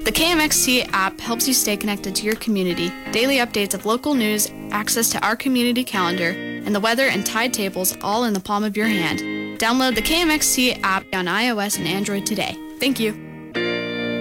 The KMXT app helps you stay connected to your community, daily updates of local news, access to our community calendar, and the weather and tide tables all in the palm of your hand. Download the KMXT app on iOS and Android today. Thank you.